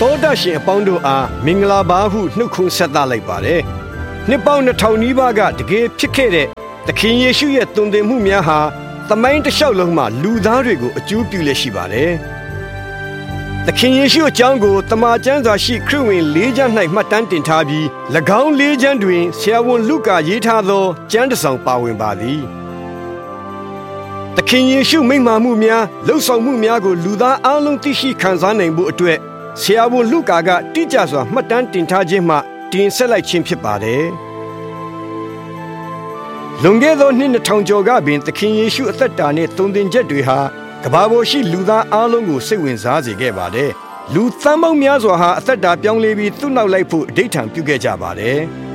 တောတရှင်အပေါင်းတို့အားမင်္ဂလာပါဟုနှုတ်ခွန်းဆက်သလိုက်ပါတယ်နှစ်ပေါင်း2000နီးပါးကတကယ်ဖြစ်ခဲ့တဲ့သခင်ယေရှုရဲ့တုန်တင်မှုများဟာသမိုင်းတစ်လျှောက်လုံးမှာလူသားတွေကိုအကျိုးပြုလက်ရှိပါတယ်သခင်ယေရှုအကြောင်းကိုတမန်ကျမ်းစာရှိခရစ်ဝင်၄ကျမ်း၌မှတ်တမ်းတင်ထားပြီး၎င်း၄ကျမ်းတွင်ဆရာဝန်လုကာရေးထားသောကျမ်းတစ်စောင်ပါဝင်ပါသည်သခင်ယေရှုမိန့်မာမှုများလှုပ်ဆောင်မှုများကိုလူသားအလုံးသိရှိခံစားနိုင်ဖို့အတွက်ဆရာဝန်လုကာကတိကျစွာမှတ်တမ်းတင်ထားခြင်းမှတင်ဆက်လိုက်ခြင်းဖြစ်ပါတယ်လွန်ခဲ့သောနှစ်2000ကျော်ကပင်သခင်ယေရှုအသက်တာနှင့်တုန်တင်ချက်တွေဟာကမ္ဘာပေါ်ရှိလူသားအလုံးကိုစိတ်ဝင်စားစေခဲ့ပါတယ်။လူသန်းပေါင်းများစွာဟာအသက်တာပြောင်းလဲပြီးသူ့နောက်လိုက်ဖို့အဓိဋ္ဌာန်ပြုခဲ့ကြပါတယ်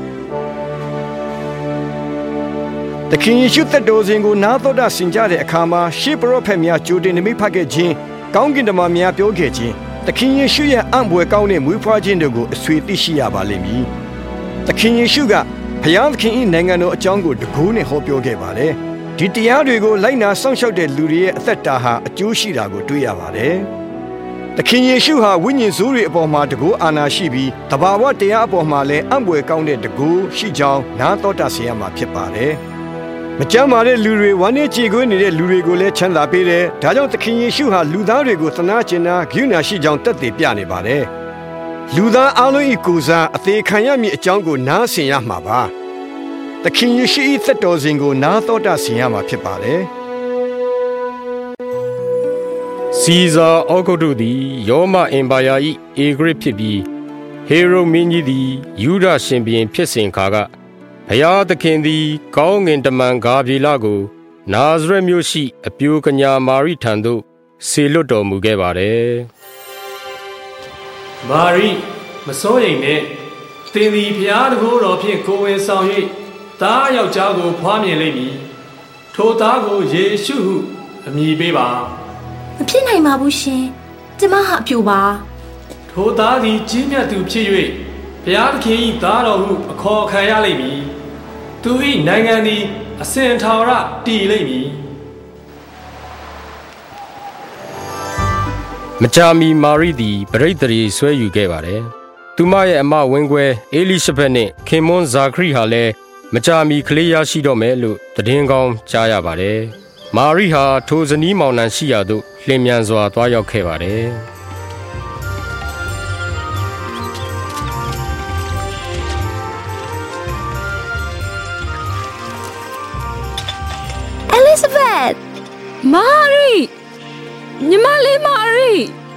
။သခင်ယေရှုသက်တော်စဉ်ကိုနားတော်တာဆင်ကြတဲ့အခါမှာရှေးပရောဖက်များကြိုတင်နမိတ်ဖတ်ခဲ့ခြင်းကောင်းကင်တမန်များပြောခဲ့ခြင်းသခင်ယေရှုရဲ့အံ့ဘွယ်ကောင်းတဲ့မွေးဖွားခြင်းတို့ကိုအဆွေသိရှိရပါလိမ့်မည်။သခင်ယေရှုကဘုရားသခင်၏နိုင်ငံတော်အကြောင်းကိုတကူးနဲ့ဟောပြောခဲ့ပါတယ်။ဒီတရားတွေကိုလိုက်နာစောင့်ရှောက်တဲ့လူတွေရဲ့အသက်တာဟာအကျိုးရှိတာကိုတွေ့ရပါတယ်။သခင်ယေရှုဟာဝိညာဉ်ဆိုးတွေအပေါ်မှာတကူအာဏာရှိပြီးတဘာဝတရားအပေါ်မှာလည်းအံ့ဘွယ်ကောင်းတဲ့တကူရှိကြောင်းနားတော်တာဆင်ရမှာဖြစ်ပါတယ်။မကြမ်းပါတဲ့လူတွေဝမ်းနည်းကြေကွဲနေတဲ့လူတွေကိုလည်းချမ်းသာပေးတယ်။ဒါကြောင့်သခင်ယေရှုဟာလူသားတွေကိုသနာကျင်နာဂရုဏာရှိကြောင်းတက်တည်ပြနေပါတယ်။လူသားအလုံး၏ကိုယ်စားအသေးခံရမည့်အကြောင်းကိုနားဆင်ရမှာပါ။သခင်ယေရှု၏သက်တော်စဉ်ကိုနားတော်တာဆင်ရမှာဖြစ်ပါတယ်။စီဇာအောဂုတ်တုသည်ရောမအင်ပါယာ၏အေဂရစ်ဖြစ်ပြီးဟေရုမင်းကြီးသည်ယူဒရှင်ဘုရင်ဖြစ်စဉ်ခါကဘုရားသခင်သည်ကောင်းငင်တမန်ဂါဗြေလကိုနာဇရက်မြို့ရှိအပြိုကညာမာရိထံသို့ဆေလွတ်တော်မူခဲ့ပါတယ်။မာရိမစိုးရိမ်နဲ့သင်သည်ဘုရားတန်ခိုးတော်ဖြင့်ကိုယ်ဝင်ဆောင်၍သားယောက်ျားကိုဖွားမြင်လိမ့်မည်။ထိုသားကိုယေရှုဟုအမည်ပေးပါ။မဖြစ်နိုင်ပါဘူးရှင်။ကျမဟာအပြိုပါ။ထိုသားသည်ကြီးမြတ်သူဖြစ်၍ဘုရားသခင်၏သားတော်ဟုအခေါ်ခံရလိမ့်မည်။သူ၏နိုင်ငံသည်အစဉ်ထာဝရတည်လိမ့်မည်။မကြာမီမာရိသည်ပရိသေဆွဲယူခဲ့ပါတယ်။သူမရဲ့အမဝင်းခွဲအေလိရှဘက်နှင့်ခင်မွန်းဇာခရိဟာလည်းမကြာမီကလေးရရှိတော့မယ်လို့သတင်းကောင်းကြားရပါတယ်။မာရိဟာထိုဇနီးမောင်နှံရှိရာသို့လျင်မြန်စွာသွားရောက်ခဲ့ပါတယ်။ Elizabeth မာရိညီမလေးမာရိ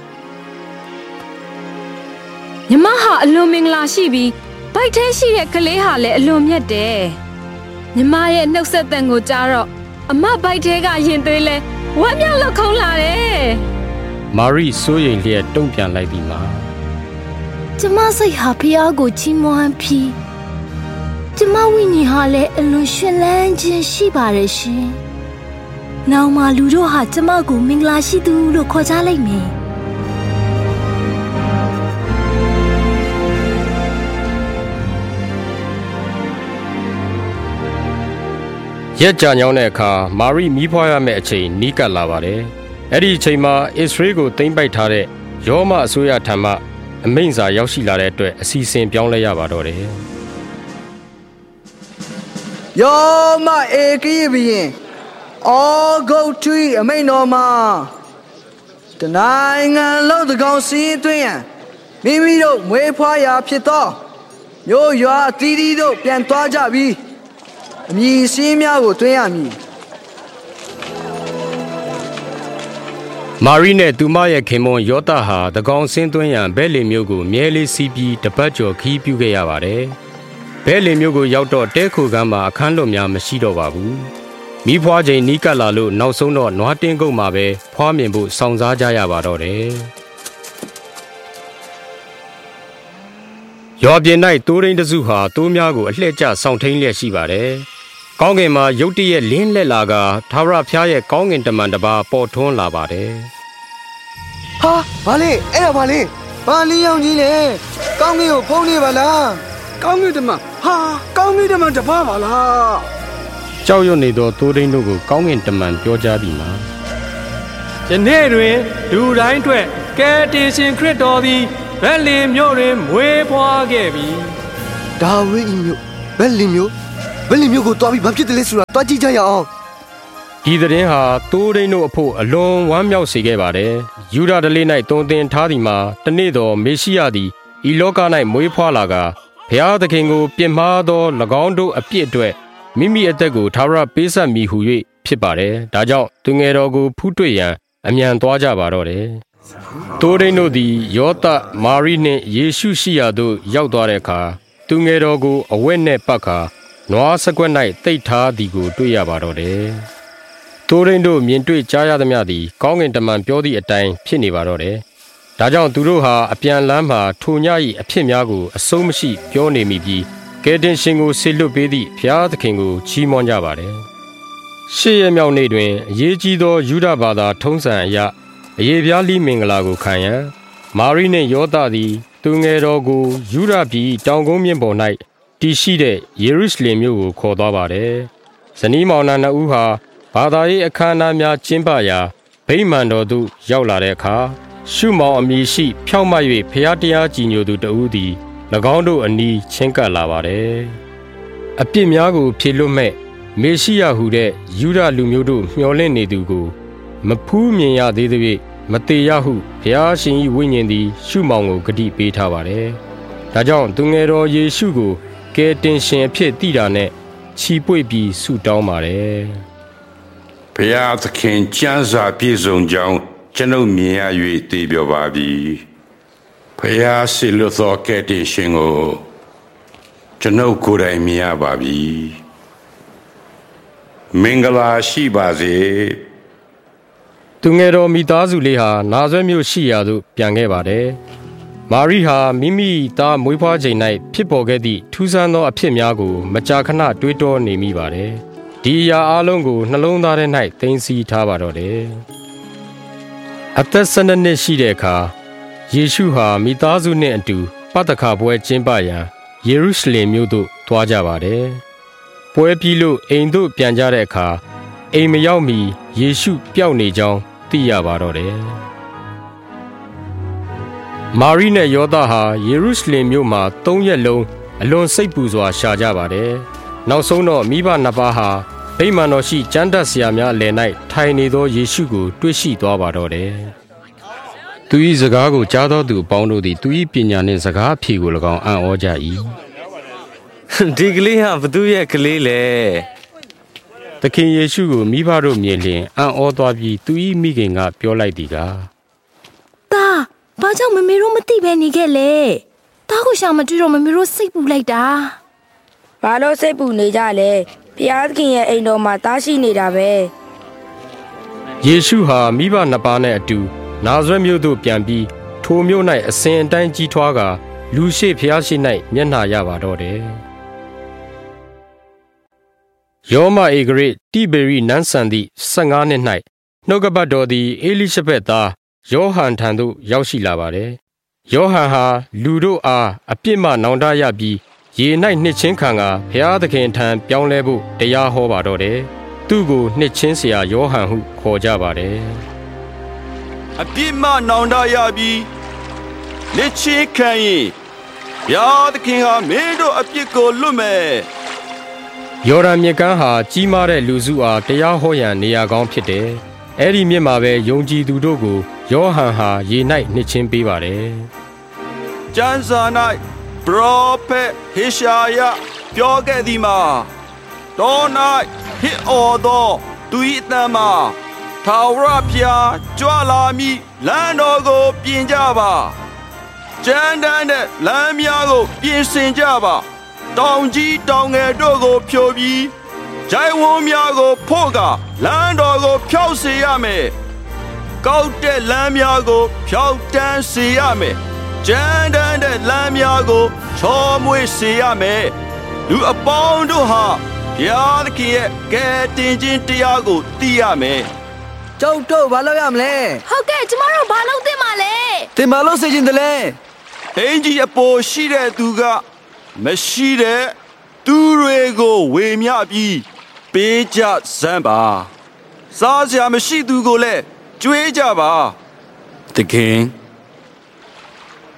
ညီမဟာအလွန်မင်္ဂလာရှိပြီးဗိုက်ထဲရှိတဲ့ကလေးဟာလည်းအလွန်မြတ်တယ်ညီမရဲ့နှုတ်ဆက်သံကိုကြားတော့အမဗိုက်ထဲကရင်သွေးလဲဝမ်းမြောက်လောက်ခုံးလာတယ်မာရိစိုးရိမ်လျက်တုံ့ပြန်လိုက်ပြီးမှကျမစိတ်ဟာဖျားကိုချီးမွမ်းပြီးကျမဝိညာဉ်ဟာလည်းအလွန်ရှင်လန်းခြင်းရှိပါတယ်ရှင်နောင်မှလူတို့ဟာကျမကိုမင်္ဂလာရှိသူလို့ခေါ်ကြလိမ့်မယ်ရက်ကြာညောင်းတဲ့အခါမာရိမီးဖွားရမယ့်အချိန်နီးကပ်လာပါတယ်။အဲ့ဒီအချိန်မှာအစ္စရေးကိုသိမ်းပိုက်ထားတဲ့ရောမအစိုးရထံမှအမိန့်စာရောက်ရှိလာတဲ့အတွက်အစီအစဉ်ပြောင်းလဲရပါတော့တယ်။ရောမအေကီဘရင်အောဂုတ်ထွေအမိန့်တော်မှာတနိုင်ငံလုံးတကောင်စီးသွင်းရန်မိမိတို့မွေးဖွားရာဖြစ်သောမြို့ရွာအသီးသီးတို့ပြန်သွားကြပြီးအမည်စင်းများကိုတွင်းရမည်မာရိနဲ့သူမရဲ့ခင်မွန်းယောသဟာတကောင်စင်းသွင်းရန်ဘဲလင်မြို့ကိုမြဲလေးစီးပြီးတပတ်ကျော်ခီးပြုခဲ့ရပါတယ်ဘဲလင်မြို့ကိုရောက်တော့တဲခိုကမ်းမှာအခန်းလွတ်များမရှိတော့ပါဘူးမိဖွားချိန်နီးကပ်လာလို့နောက်ဆုံးတော့နွားတင်းကုတ်မှာပဲဖွားမြင်ဖို့စောင့်စားကြရပါတော့တယ်ရွာပြင်၌တိုးရင်းတစုဟာတိုးများကိုအလှည့်ကျဆောင်ထိန်လျက်ရှိပါတယ်ကောင်းကင်မှာရုတ်တရက်လင်းလက်လာကထာဝရဘုရားရဲ့ကောင်းကင်တမန်တစ်ပါးပေါ်ထွန်းလာပါတယ်။ဟာဘာလဲအဲ့ဒါဘာလဲဘာလင်းရောင်ကြီးလဲကောင်းကင်ကိုဖုံးနေပါလားကောင်းကင်တမန်ဟာကောင်းကင်တမန်တစ်ပါးပါလားကြောက်ရွံ့နေသောတိုးရင်းတို့ကိုကောင်းကင်တမန်ပြောကြားပြီးမှယနေ့တွင်လူတိုင်းအတွက်ကယ်တင်ရှင်ခရစ်တော်သည်ဗက်လင်မြို့တွင်မွေးဖွားခဲ့ပြီဒါဝိဒ်မြို့ဗက်လင်မြို့ကိုတွားပြီးဘာဖြစ်တယ်လဲဆိုတာတွားကြည့်ကြရအောင်ဒီသတင်းဟာတိုးရင်းတို့အဖို့အလွန်ဝမ်းမြောက်စေခဲ့ပါတယ်ယူဒာဓလေ၌တုံသင်ထားသည်မှာတနေ့သောမေရှိယသည်ဤလောက၌မွေးဖွားလာကဘုရားသခင်ကိုပြစ်မှားသော၎င်းတို့အပြစ်အတွက်မိမိအသက်ကိုထာဝရပေးဆက်မိဟု၍ဖြစ်ပါတယ်ဒါကြောင့်သူငယ်တော်ကိုဖူးတွေ့ရန်အမြန်သွားကြပါတော့တယ်တိုးရင်းတို့သည်ယောသမာရိနှင့်ယေရှုရှိရာသို့ရောက်သွားတဲ့အခါသူငယ်တော်ကိုအဝတ်နှင့်ပတ်ခါနွားစကွက်၌တိတ်ထားသည်ကိုတွေ့ရပါတော့တယ်တိုးရင်းတို့မြင်တွေ့ကြားရသမျှသည်ကောင်းကင်တမန်ပြောသည့်အတိုင်းဖြစ်နေပါတော့တယ်ဒါကြောင့်သူတို့ဟာအပြန်လမ်းမှာထိုည၏အဖြစ်များကိုအဆုံးမရှိပြောနေမိပြီးကယ်တင်ရှင်ကိုဆေလွတ်ပေးသည့်ဘုရားသခင်ကိုချီးမွမ်းကြပါတယ်ရှေ့ရမြောက်နေ့တွင်အရေးကြီးသောယူဒဘာသာထုံးစံအရအယေပြားလိမင်္ဂလာကိုခံရန်မာရိနှင့်ယောသသည်သူငယ်တော်ကိုယူဒပြည်တောင်ကုန်းမြင့်ပေါ်၌တည်ရှိတဲ့ယေရုရှလင်မြို့ကိုခေါ်သွားပါတယ်ဇနီးမောင်နှံနှစ်ဦးဟာဘာသာရေးအခမ်းအနားများကျင်းပရာဗိမာန်တော်သို့ရောက်လာတဲ့အခါရှုမောင်အမည်ရှိဖြောင့်မတ်၍ဖျားတရားကြည်ညိုသူတဦးသည်၎င်းတို့အနီးချင်းကပ်လာပါတယ်အပြစ်များကိုဖြေလွတ်မဲ့မေရှိယဟုတဲ့ယူဒလူမျိုးတို့မျှော်လင့်နေသူကိုမဖူးမြင်ရသေးသဖြင့်မတေရဟုဘုရားရှင်၏ဝိညာဉ်သည်ရှုမောင်ကိုဂတိပေးထားပါတယ်ဒါကြောင့်သူငယ်တော်ယေရှုကိုကယ်တင်ရှင်အဖြစ်သိတာနဲ့ချီးပွေ့ပြီးဆုတောင်းပါတယ်ဘုရားသခင်ကျမ်းစာပြည့်စုံကြောင်းကျွန်ုပ်မြင်ရ၍သိပြောပါပြီဘုရားဆီလွတ်သောကယ်တင်ရှင်ကိုကျွန်ုပ်ကိုယ်တိုင်မြင်ရပါပြီမင်္ဂလာရှိပါစေသူငယ်တော်မိသားစုလေးဟာနာဇရက်မြို့ရှိရာသို့ပြန်ခဲ့ပါတယ်မာရိဟာမိမိသားမွေးဖွားချိန်၌ဖြစ်ပေါ်ခဲ့သည့်ထူးဆန်းသောအဖြစ်များကိုမကြာခဏတွေးတောနေမိပါတယ်ဒီအရာအလုံးကိုနှလုံးသားထဲ၌သိမ်းဆည်းထားပါတော့တယ်အသက်12နှစ်ရှိတဲ့အခါယေရှုဟာမိသားစုနှင့်အတူပသခါပွဲကျင်းပရန်ယေရုရှလင်မြို့သို့သွားကြပါတယ်ပွဲပြီးလို့အိမ်သို့ပြန်ကြတဲ့အခါအိမ်မရောက်မီယေရှုပျောက်နေကြောင်းသိရပါတော့တယ်မာရိနဲ့ယောသဟာယေရုရှလင်မြို့မှာ3ရက်လုံးအလွန်စိတ်ပူစွာရှာကြပါတယ်နောက်ဆုံးတော့မိဘနှစ်ပါးဟာဗိမာန်တော်ရှိကျမ်းတတ်ဆရာများအလယ်၌ထိုင်နေသောယေရှုကိုတွေ့ရှိသွားပါတော့တယ်သူ၏စကားကိုကြားသောသူအပေါင်းတို့သည်သူ၏ပညာနှင့်စကားအဖြေကို၎င်းအံ့ဩကြ၏ဒီကလေးဟာဘသူရဲ့ကလေးလဲသခင်ယေရှုကိုမိဘတို့မြင်လျင်အံ့ဩသွားပြီးသူ၏မိခင်ကပြောလိုက်သည်ကတာဘာကြောင့်မမေတို့မသိပဲနေခဲ့လဲတာကိုရှာမတွေ့တော့မမေတို့စိတ်ပူလိုက်တာဘာလို့စိတ်ပူနေကြလဲဘုရားသခင်ရဲ့အိမ်တော်မှာတားရှိနေတာပဲယေရှုဟာမိဘနှစ်ပါးနဲ့အတူနာဇရက်မြို့သို့ပြန်ပြီးထိုမြို့၌အစဉ်အတိုင်းကြီးထွားကာလူရှိဘုရားရှိ၌မျက်နှာရပါတော့တယ်ယောမဧဂရိတိဘေရိနန်းဆန်သည့်15နှစ်၌နှုတ်ကပတ်တော်သည်အေလိရှဘက်သားယောဟန်ထံသို့ရောက်ရှိလာပါတယ်ယောဟန်ဟာလူတို့အားအပြစ်မှနောင်တရပြီးရေ၌နှစ်ချင်းခံကဘုရားသခင်ထံပြောင်းလဲဖို့တရားဟောပါတော့တယ်သူ့ကိုနှစ်ချင်းဆရာယောဟန်ဟုခေါ်ကြပါတယ်အပြစ်မှနောင်တရပြီးနှစ်ချင်းခံရင်ဘုရားသခင်ဟာမင်းတို့အပြစ်ကိုလွတ်မယ်ယော်ဒန်မြစ်ကမ်းဟာကြီးမားတဲ့လူစုအားတရားဟောရန်နေရာကောင်းဖြစ်တယ်။အဲ့ဒီမြစ်မှာပဲယုံကြည်သူတို့ကိုယောဟန်ဟာရေ၌နှစ်ချင်းပေးပါတယ်။ကျမ်းစာ၌ပရောဖက်ဟေရှာယပြောခဲ့သည်မှာတော၌ဟစ်အော်သောသူ၏အသံမှာထာဝရဘုရားကြွလာမည်လမ်းတော်ကိုပြင်ကြပါ။ကျမ်းတမ်းတဲ့လမ်းများကိုပြင်ဆင်ကြပါတောင်ကြီးတောင်ငယ်တို့ကိုဖြိုပြီးဂျိုင်းဝန်းများကိုဖို့ကလမ်းတော်ကိုဖြောက်စေရမယ်ကောက်တဲ့လမ်းများကိုဖြောက်တန်းစေရမယ်ကျမ်းတမ်းတဲ့လမ်းများကိုချောမွေ့စေရမယ်လူအပေါင်းတို့ဟာဘုရားသခင်ရဲ့ကယ်တင်ခြင်းတရားကိုသိရမယ်ကျုပ်တို့ဘာလုပ်ရမလဲဟုတ်ကဲ့ကျမတို့ဘာလုပ်သင့်မှာလဲသင်ဘာလုပ်စေချင်တယ်လဲအင်ကြီးအပေါ်ရှိတဲ့သူကမရှိတဲ့သူတွေကိုဝေမျှပြီးပေးကြစမ်းပါစားစရာမရှိသူကိုလည်းကြွေးကြပါသခင်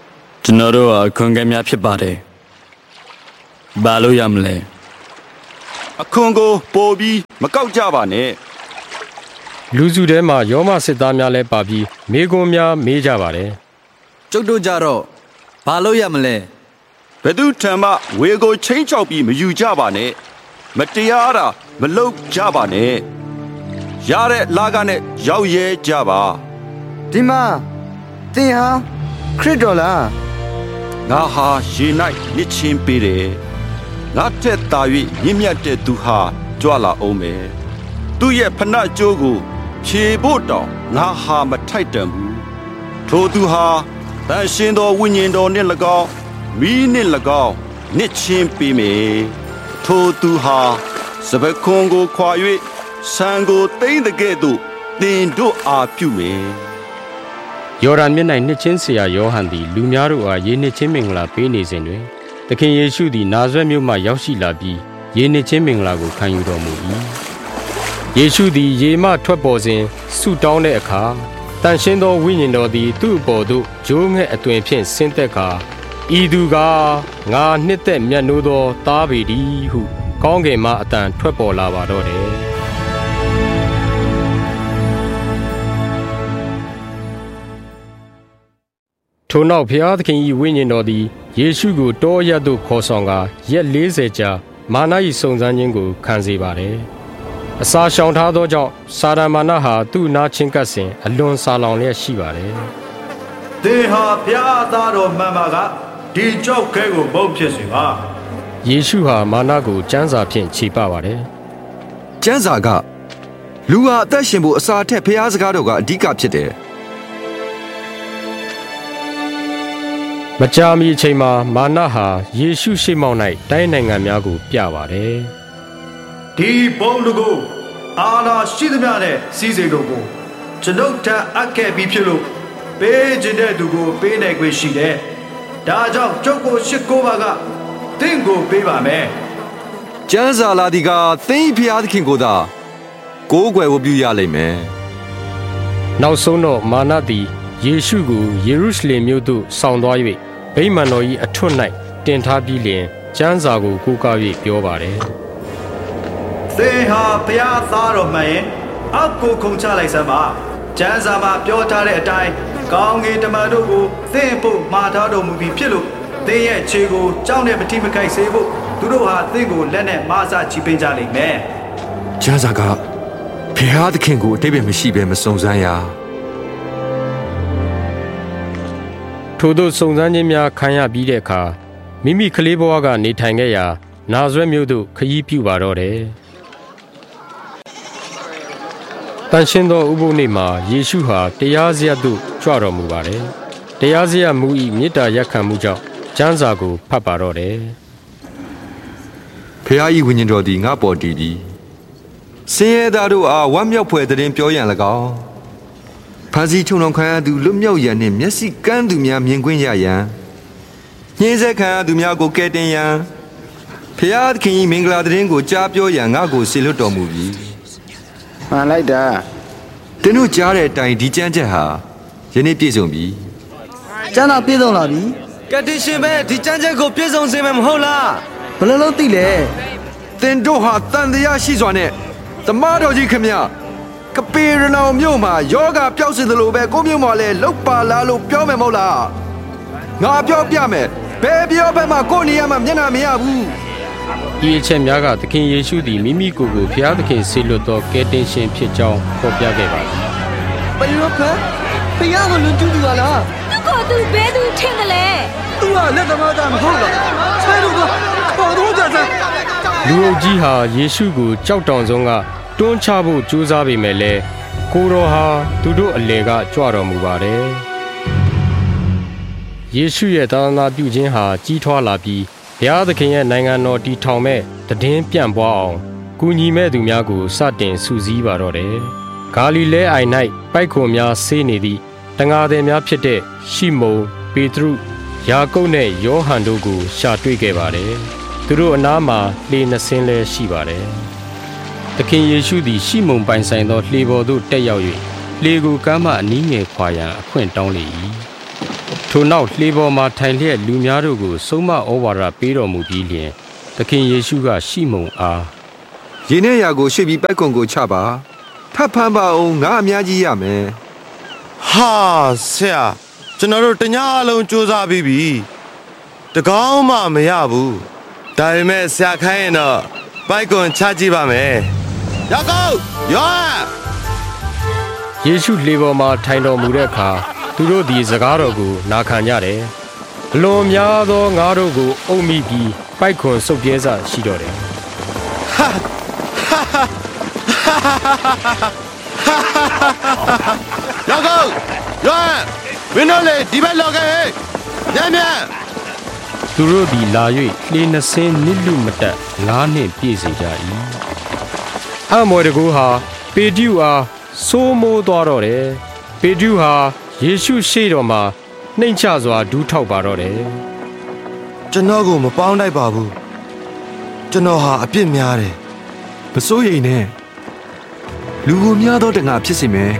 ကျွန်တော်တို့အခွင့်အရေးများဖြစ်ပါတယ်ဘာလို့ရမလဲအခွန်ကိုပို့ပြီးမကောက်ကြပါနဲ့လူစုထဲမှာယောမစစ်သားများလည်းပါပြီးမိကွန်းများမေးကြပါတယ်ကျုပ်တို့ကြတော့ဘာလို့ရမလဲဘယ်သူထံမှဝေကိုချင်းချောက်ပြီးမယူကြပါနဲ့မတရားတာမလုပ်ကြပါနဲ့ရတဲ့လာကနဲ့ရောက်ရဲကြပါဒီမှာသင်ဟာခရစ်တော်လားငါဟာရေ၌မြစ်ချင်းပေးတယ်ငါထက်သာ၍မြင့်မြတ်တဲ့သူဟာကြွလာအောင်မယ်သူ့ရဲ့ဖဏကျိုးကိုဖြေဖို့တောင်ငါဟာမထိုက်တန်ဘူးထိုသူဟာတန်ရှင်သောဝိညာဉ်တော်နှင့်၎င်းမိနှင့်၎င်းနှစ်ချင်းပေးမယ်ထိုသူဟာစပခွန်ကိုခွာ၍ဆံကိုသိမ့်တဲ့ကဲ့သို့သင်တို့အားပြုမယ်ယော်ဒန်မြစ်၌နှစ်ချင်းဆရာယောဟန်သည်လူများတို့အားယေနှစ်ချင်းမင်္ဂလာပေးနေစဉ်တွင်သခင်ယေရှုသည်နာဇရက်မြို့မှရောက်ရှိလာပြီးယေနှစ်ချင်းမင်္ဂလာကိုခံယူတော်မူ၏ယေရှုသည်ရေမှထွက်ပေါ်စဉ်ဆုတောင်းတဲ့အခါတန်ရှင်းသောဝိညာဉ်တော်သည်သူ့အပေါ်သို့ဂျိုးငှက်အသွင်ဖြင့်ဆင်းသက်ကာဤသူကငါနှစ်သက်မြတ်နိုးသောသားပေတည်းဟုကောင်းကင်မှအတန်ထွက်ပေါ်လာပါတော့တယ်ထိုနောက်ဖျားသခင်၏ဝိညာဉ်တော်သည်ယေရှုကိုတောအရပ်သို့ခေါ်ဆောင်ကာရက်40ကြာမာန၏စုံစမ်းခြင်းကိုခံစေပါတယ်အစာရှောင်ထားသောကြောင့်စာရမာနဟာသူ့နာချင်းကပ်စဉ်အလွန်စာလောင်လျက်ရှိပါတယ်သင်ဟာဖျားသားတော်မှန်ပါကဒီကြောက်ခဲကိုမုတ်ဖြစ်စေပါယေရှုဟာမာနကိုကျမ်းစာဖြင့်ခြေပပါတယ်ကျမ်းစာကလူဟာအသက်ရှင်ဖို့အစာထက်ဖျားစကားတော်ကအဓိကဖြစ်တယ်မကြာမီအချိန်မှာမာနဟာယေရှုရှေ့မှောက်၌တိုင်းနိုင်ငံများကိုပြပါတယ်ဒီဘုံတို့ကိုအာနာရှိသမျှနဲ့စီးစိမ်တို့ကိုကျွန်ုပ်ထံအပ်ခဲ့ပြီးဖြစ်လို့ပေးခြင်းတဲ့သူကိုပေးနိုင်ခွင့်ရှိတယ်ဒါကြောင့်ကျုပ်ကိုရှစ်ကိုပါကသင်ကိုပေးပါမယ်ကျမ်းစာလာဒီကသင်ဖျားသခင်ကိုသာကိုးကွယ်ဖို့ပြုရလိမ့်မယ်နောက်ဆုံးတော့မာနသည်ယေရှုကိုယေရုရှလင်မြို့သို့ဆောင်သွား၍ဗိမာန်တော်၏အထွတ်၌တင်ထားပြီးလျှင်ကျမ်းစာကိုကိုးကား၍ပြောပါတယ်သင်ဟာဘုရားသားတော်မှန်ရင်အောက်ကိုခုန်ချလိုက်စမ်းပါကျမ်းစာမှာပြောထားတဲ့အတိုင်းကောင်းကင်တမန်တို့ကိုသင်ဖို့မှာထားတော်မူပြီးဖြစ်လို့သင်ရဲ့ခြေကိုကြောက်နဲ့မထိမခိုက်စေဖို့သူတို့ဟာသင်ကိုလက်နဲ့မဆချီပင်းကြလိမ့်မယ်ကျမ်းစာကဖျားသခင်ကိုအတိတ်ပဲမရှိဘဲမစုံစမ်းရထို့သောစုံစမ်းခြင်းများခံရပြီးတဲ့အခါမိမိကလေးဘဝကနေထိုင်ခဲ့ရာနာဇရက်မြို့သို့ခရီးပြုပါတော့တယ်တန်ရှင်းသောဥပုသ်နေ့မှာယေရှုဟာတရားစရပ်သို့ကြွတော်မူပါတယ်တရားစရပ်မူ၏မေတ္တာရပ်ခံမှုကြောင့်ကျမ်းစာကိုဖတ်ပါတော့တယ်ဖျား၏ဝိညာဉ်တော်သည်ငါပေါ်တည်ပြီးဆင်းရဲသားတို့အားဝမ်းမြောက်ဖွယ်သတင်းပြောရန်၎င်းဖန်စီချုံတော်ခံရသူလွတ်မြောက်ရန်နှင့်မျက်စိကန်းသူများမြင်ကွင်းရရန်ညှင်းဆဲခံရသူများကိုကယ်တင်ရန်ဖျားသခင်၏မင်္ဂလာသတင်းကိုကြားပြောရန်ငါကိုစေလွှတ်တော်မူပြီမှန်လိုက်တာသင်တို့ကြားတဲ့အတိုင်းဒီကျမ်းချက်ဟာယနေ့ပြည့်စုံပြီကျမ်းသာပြည့်စုံလာပြီကတိရှင်ပဲဒီကျမ်းချက်ကိုပြည့်စုံစေမယ်မဟုတ်လားဘယ်လိုလုပ်သိလဲသင်တို့ဟာတန်တရားရှိစွာနဲ့သမားတော်ကြီးခင်ဗျကပေရနောင်မြို့မှာယောဂပျောက်စေသလိုပဲကိုမြို့မှာလည်းလောက်ပါလားလို့ပြောမယ်မဟုတ်လားငါပြောပြမယ်ဘယ်ပြောဘက်မှာကိုနေရာမှာမျက်နှာမရဘူးဒီအချက်များကသခင်ယေရှုသည်မိမိကိုယ်ကိုဘုရားသခင်ဆေလွတ်သောကယ်တင်ရှင်ဖြစ်ကြောင်းဖော်ပြခဲ့ပါသည်ဘယ်လိုဖဲဘုရားကိုလွန်ကျူးသူလားသူ့ကိုသူဘဲသူထင်တယ်လေသူကလက်သမားသားမဟုတ်လားဆဲလို့ကခေါ်တော့ကြစမ်းလူအုပ်ကြီးဟာယေရှုကိုကြောက်တောင်ဆုံးကတွန်းချဖို့ကြိုးစားပေမဲ့လည်းကိုတော်ဟာသူတို့အလယ်ကကြွတော်မူပါတယ်ယေရှုရဲ့သာသနာပြုခြင်းဟာကြီးထွားလာပြီးဘုရားသခင်ရဲ့နိုင်ငံတော်တည်ထောင်မဲ့တည်င်းပြန့်ပွားအောင်ကူညီမဲ့သူများကိုစတင်စုစည်းပါတော့တယ်ဂါလိလဲအိုင်၌ပိုက်ခွန်များဆေးနေသည့်တန်ဃာသည်များဖြစ်တဲ့ရှိမုန်ပေတရုယာကုပ်နဲ့ယောဟန်တို့ကိုရှာတွေ့ခဲ့ပါတယ်သူတို့အနားမှာလှေနှစ်စင်းလည်းရှိပါတယ်သခင်ယေရှုသည်ရှိမုန်ပိုင်ဆိုင်သောလှေပေါ်သို့တက်ရောက်၍လှေကိုကမ်းမှအနီးငယ်ခွာရန်အခွင့်တောင်းလေ၏ထိုနောက်လှေပေါ်မှာထိုင်လျက်လူများတို့ကိုဆုံးမဩဝါဒပေးတော်မူပြီးလျှင်သခင်ယေရှုကရှိမုန်အားရေနဲ့ရာကိုရွှေ့ပြီးပိုက်ကွန်ကိုချပါထပ်ဖမ်းပါအောင်ငါအများကြီးရမယ်ဟာဆရာကျွန်တော်တို့တညအလုံးစူးစမ်းပြီးပြီတကောင်းမှမရဘူးဒါပေမဲ့ဆရာခိုင်းရင်တော့ပိုက်ကွန်ချကြည့်ပါမယ်ရောက်ကောရောယေရှုလေပေါ်မှာထိုင်တော်မူတဲ့အခါသူတို့သည်စကားတော်ကိုနာခံကြတယ်အလွန်များသောငါးတို့ကိုအုပ်မိပြီးပိုက်ခွန်စုပ်ပြဲစာရှိတော့တယ်ရောက်ကောရောမင်းတို့လေဒီဘက်လောက်ကဟဲ့ညံ့ညံ့သူတို့သည်လာ၍လှေနှစ်စင်းနစ်လူမတက်9နှစ်ပြည့်စေကြ၏အမော်တကူဟာပေတျုအားစိုးမိုးသွားတော့တယ်ပေတျုဟာယေရှုရှေ့တော်မှာနှိမ်ချစွာဒူးထောက်ပါတော့တယ်ကျွန်တော်ကိုမပေါင်းတိုက်ပါဘူးကျွန်တော်ဟာအပြစ်များတယ်မစိုးရိမ်နဲ့လူကိုများသောတငါဖြစ်စေမယ်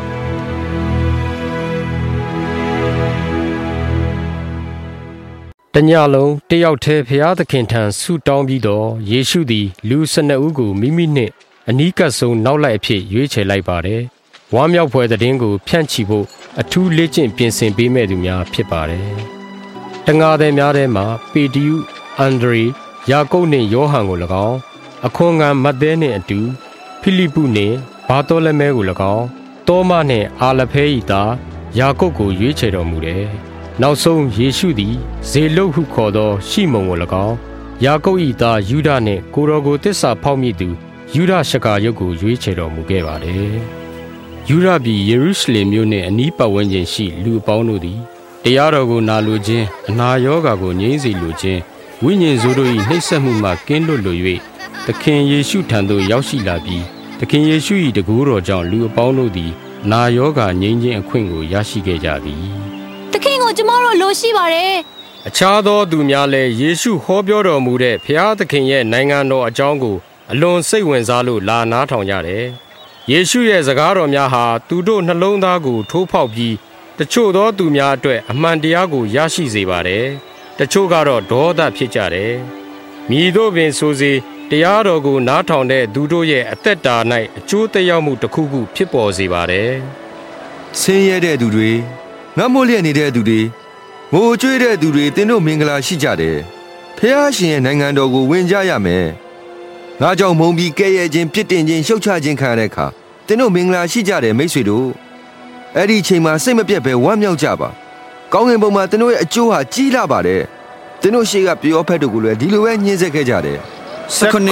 တညလုံးတယောက်တည်းဖျားသခင်ထံဆုတောင်းပြီးတော့ယေရှုသည်လူ12ဦးကိုမိမိနှင့်အနီးကပ်ဆုံးနောက်လိုက်အဖြစ်ရွေးချယ်လိုက်ပါတယ်။ဝမ်းမြောက်ဖွယ်သတင်းကိုဖြန့်ချီဖို့အထူးလေ့ကျင့်ပြင်ဆင်ပေးမဲ့သူများဖြစ်ပါတယ်။တငါသည်များထဲမှာပေတျုအန်ဒရေယာကုပ်နှင့်ယောဟန်ကို၎င်းအခွန်ခံမဿဲနှင့်အတူဖိလိပုနှင့်ဘာသောလမဲကို၎င်းတောမနှင့်အာလဖဲ၏သားယာကုပ်ကိုရွေးချယ်တော်မူတယ်။နောက်ဆုံးယေရှုသည်ဇေလုတ်ဟုခေါ်သောရှိမုန်ကို၎င်းယာကုပ်၏သားယူဒနှင့်ကိုတော်ကိုတစ္ဆာဖောက်မိသူယူဒရှကာယုတ်ကိုရွေးချယ်တော်မူခဲ့ပါတယ်။ယူဒပြည်ယေရုရှလင်မြို့နှင့်အနီးပတ်ဝန်းကျင်ရှိလူအပေါင်းတို့သည်တရားတော်ကိုနာလိုခြင်းအနာရောဂါကိုငြိမ်းစေလိုခြင်းဝိညာဉ်ဆိုးတို့၏နှိပ်စက်မှုမှကင်းလွတ်လို၍သခင်ယေရှုထံသို့ရောက်ရှိလာပြီးသခင်ယေရှု၏တကူတော်ကြောင့်လူအပေါင်းတို့သည်နာရောဂါငြိမ်းခြင်းအခွင့်ကိုရရှိခဲ့ကြသည်သခင်ကိုကျမတို့လိုရှိပါတယ်အခြားသောသူများလည်းယေရှုဟောပြောတော်မူတဲ့ဘုရားသခင်ရဲ့နိုင်ငံတော်အကြောင်းကိုအလွန်စိတ်ဝင်စားလို့လာနားထောင်ကြတယ်။ယေရှုရဲ့စကားတော်များဟာသူတို့နှလုံးသားကိုထိုးဖောက်ပြီးတချို့သောသူများအတွက်အမှန်တရားကိုရရှိစေပါတယ်။တချို့ကတော့ဒေါသဖြစ်ကြတယ်။မည်သို့ပင်ဆိုစေတရားတော်ကိုနားထောင်တဲ့သူတို့ရဲ့အသက်တာ၌အကျိုးသက်ရောက်မှုတစ်ခုခုဖြစ်ပေါ်စေပါတယ်။ဆင်းရဲတဲ့သူတွေငတ်မို့လျက်နေတဲ့သူတွေငိုကြွေးတဲ့သူတွေသင်တို့မင်္ဂလာရှိကြတယ်။ဖျားရှင်ရဲ့နိုင်ငံတော်ကိုဝင်ကြရမယ်။ငါကြောင့်မုန်းပြီးကဲ့ရဲ့ခြင်းပြစ်တင်ခြင်းရှုတ်ချခြင်းခံရတဲ့အခါသင်တို့မင်္ဂလာရှိကြတယ်မိတ်ဆွေတို့။အဲ့ဒီချိန်မှာစိတ်မပြတ်ပဲဝမ်းမြောက်ကြပါ။ကောင်းကင်ဘုံမှာသင်တို့ရဲ့အကျိုးဟာကြီးလာပါတယ်။သင်တို့ရှေ့ကပြောဖက်တို့ကိုလည်းဒီလိုပဲညှင်းဆဲခဲ့ကြတယ်။19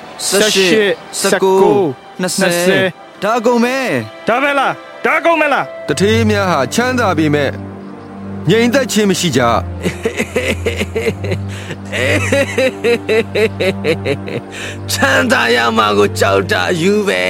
18 19 20ဒါကုန်မယ်ဒါပဲလားဒါကုန်မလားတထေးများဟာချမ်းသာပေမဲ့ငြိမ်သက်ခြင်းမရှိကြချမ်းသာရမှာကိုကြောက်တာယူပဲ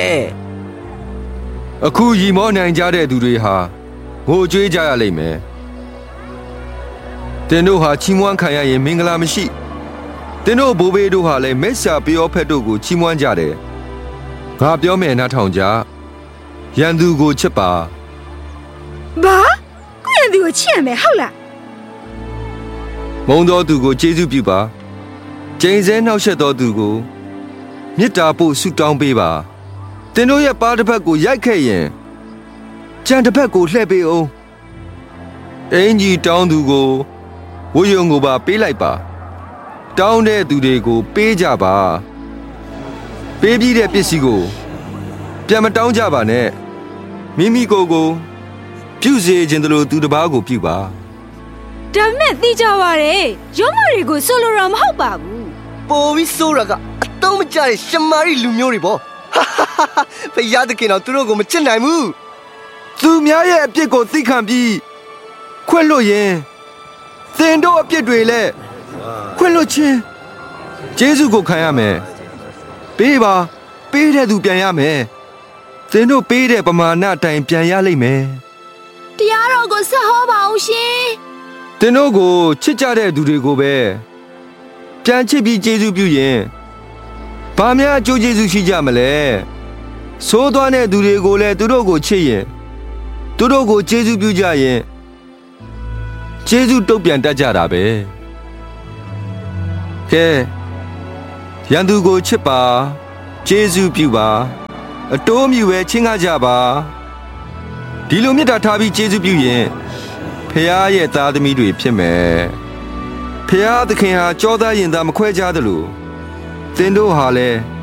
အခုရီမောနိုင်ကြတဲ့သူတွေဟာငိုကြွေးကြရလိမ့်မယ်သင်တို့ဟာချီးမွမ်းခံရရင်မင်္ဂလာမရှိသင်တို့ဘိုးဘေးတို့ဟာလည်းမက်ဆာပြောဖက်တို့ကိုချီးမွမ်းကြတယ်ငါပြောမယ်နားထောင်ကြရန်သူကိုချစ်ပါဘာကိုရန်သူကိုချစ်ရမယ်ဟုတ်လားမုန်းသောသူကိုကျေးဇူးပြုပါကျိန်ဆဲနှောက်ယှက်သောသူကိုမေတ္တာပို့ဆုတောင်းပေးပါသင်တို့ရဲ့ပါးတစ်ဖက်ကိုရိုက်ခဲ့ရင်ကြံတစ်ဖက်ကိုလှည့်ပေးအောင်အင်ကြီးတောင်းသူကိုဝိယုံကိုပါပေးလိုက်ပါတောင်းတဲ့သူတွေကိုပေးကြပါပေးပြီးတဲ့ပစ္စည်းကိုပြန်မတောင်းကြပါနဲ့မိမိကိုယ်ကိုပြုစေခြင်းတလို့သူတစ်ပါးကိုပြုပါဒါမဲ့သိကြပါရဲ့ရုံးမတွေကိုဆိုလိုတာမဟုတ်ပါဘူးပိုပြီးဆိုးတာကအတုံးမကျတဲ့ရှမာရီလူမျိုးတွေပေါ့ဖယားသခင်တော့သူတို့ကိုမချစ်နိုင်ဘူးသူများရဲ့အပြစ်ကိုသိခံပြီးခွင့်လွတ်ရင်သင်တို့အပြစ်တွေလည်းခွင့်လွတ်ခြင်းယေရှုကိုခံရမယ်ပေးပါပေးတဲ့သူပြန်ရမယ်သင်တို့ပေးတဲ့ပမာဏအတိုင်းပြန်ရလိမ့်မယ်တရားတော်ကိုဆက်ဟောပါအောင်ရှင်သင်တို့ကိုချစ်ကြတဲ့သူတွေကိုပဲပြန်ချစ်ပြီးယေရှုပြုရင်ဘာများအကျိုးကျေးဇူးရှိကြမလဲဆိုးသွားတဲ့သူတွေကိုလည်းသူတို့ကိုချစ်ရင်သူတို့ကိုယေရှုပြုကြရင်ယေကျေးဇူးတုတ်ပြန်တတ်ကြတာပဲကဲရန်သူကိုချစ်ပါကျေးဇူးပြုပါအတိုးမြူပဲချင်းကားကြပါဒီလိုမေတ္တာထားပြီးကျေးဇူးပြုရင်ဖခင်ရဲ့သားသမီးတွေဖြစ်မယ်ဖခင်သခင်ဟာကြောသားရင်သားမခွဲခြားသလိုသင်တို့ဟာလည်း